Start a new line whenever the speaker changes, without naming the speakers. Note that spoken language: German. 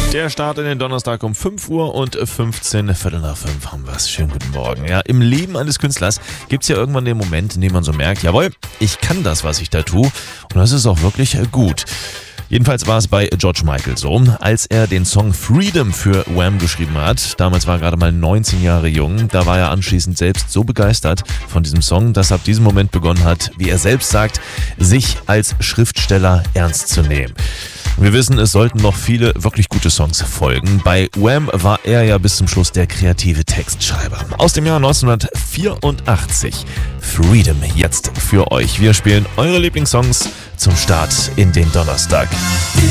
Der Start in den Donnerstag um 5 Uhr und 15, Viertel nach 5 haben wir es. Schönen guten Morgen. Ja, im Leben eines Künstlers gibt es ja irgendwann den Moment, in dem man so merkt, jawohl, ich kann das, was ich da tue. Und das ist auch wirklich gut. Jedenfalls war es bei George Michael so, als er den Song Freedom für Wham geschrieben hat. Damals war er gerade mal 19 Jahre jung. Da war er anschließend selbst so begeistert von diesem Song, dass ab diesem Moment begonnen hat, wie er selbst sagt, sich als Schriftsteller ernst zu nehmen. Wir wissen, es sollten noch viele wirklich gute Songs folgen. Bei Wham war er ja bis zum Schluss der kreative Textschreiber. Aus dem Jahr 1984. Freedom jetzt für euch. Wir spielen eure Lieblingssongs zum Start in den Donnerstag.